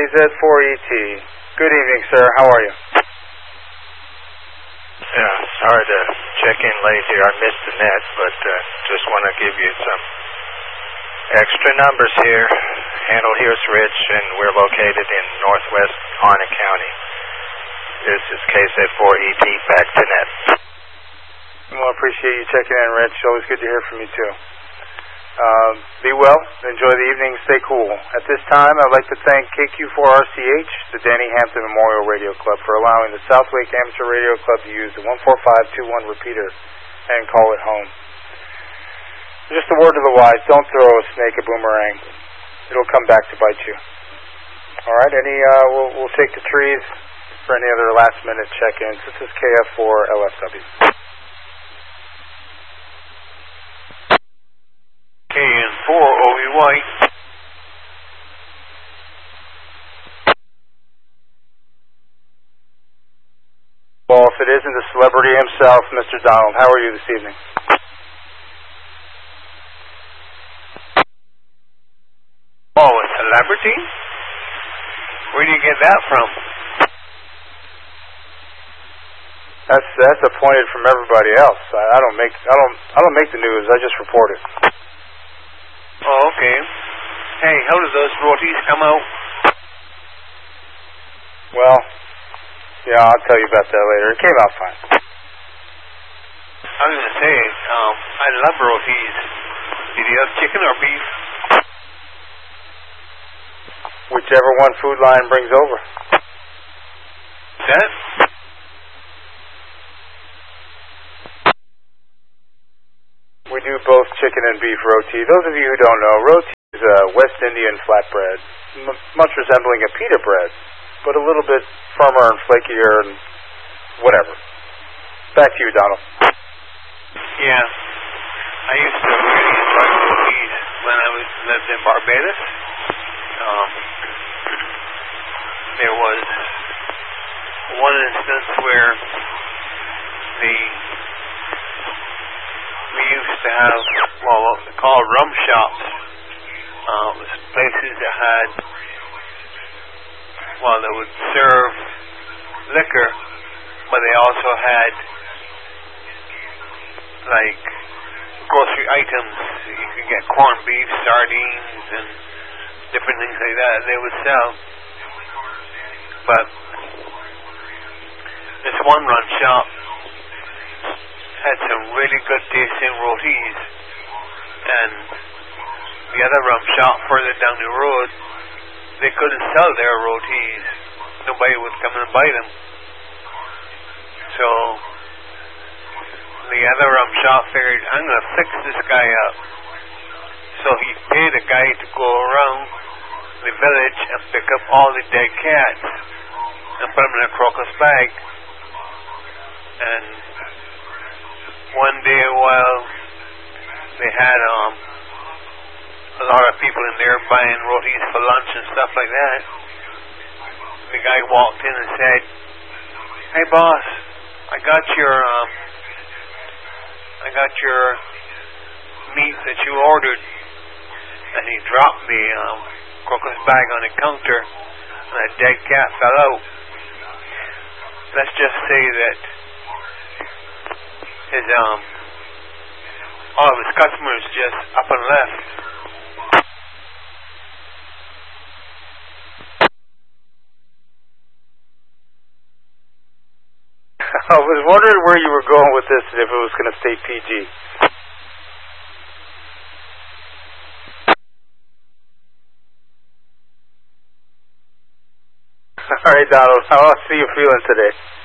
KZ4ET. Good evening, sir. How are you? Yeah, sorry to check in late here. I missed the net, but just want to give you some extra numbers here. Handle here's Rich, and we're located in northwest Harnett County. This is KZ4ET, back to net. Well, I appreciate you checking in, Rich. Always good to hear from you, too. Be well. Enjoy the evening. Stay cool. At this time, I'd like to thank KQ4RCH, the Danny Hampton Memorial Radio Club, for allowing the Southwick Amateur Radio Club to use the 14521 repeater and call it home. Just a word to the wise, don't throw a snake a boomerang. It'll come back to bite you. All right, we'll take the trees for any other last-minute check-ins. This is KF4LFW. KN4OEY. Well, if it isn't the celebrity himself, Mr. Donald, how are you this evening? Oh, a celebrity? Where do you get that from? That's appointed from everybody else. I don't make the news. I just report it. Oh, okay. Hey, how did those rotis come out? Well, yeah, I'll tell you about that later. It came out fine. I was going to say, I love rotis. Did you have chicken or beef? Whichever one Food Lion brings over. That? We do both chicken and beef roti. Those of you who don't know, roti is a West Indian flatbread, much resembling a pita bread, but a little bit firmer and flakier and whatever. Back to you, Donald. Yeah. I used to really enjoy rotis when I lived in Barbados. There was one instance where we used to have, well, what we call rum shops. It was places that had, well, they would serve liquor, but they also had, like, grocery items. You could get corned beef, sardines, and different things like that they would sell. But this one rum shop had some really good tasting rotis, and the other rum shop further down the road, they couldn't sell their rotis. Nobody would come and buy them. So the other rum shop figured, I'm going to fix this guy up. So he paid a guy to go around the village and pick up all the dead cats and put them in a crocus bag. And one day while they had a lot of people in there buying rotis for lunch and stuff like that, the guy walked in and said, "Hey boss, I got your meat that you ordered." And he dropped the crocus bag on the counter, and a dead cat fell out. Let's just say that his all of his customers just up and left. I was wondering where you were going with this and if it was going to stay PG. All right, Donald, how else are you feeling today?